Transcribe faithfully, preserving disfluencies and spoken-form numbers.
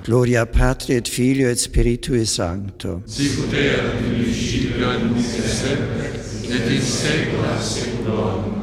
Gloria Patri et Filio et Spiritui Sancto. Sicut erat in principio et nunc et semper, et in saecula saeculorum.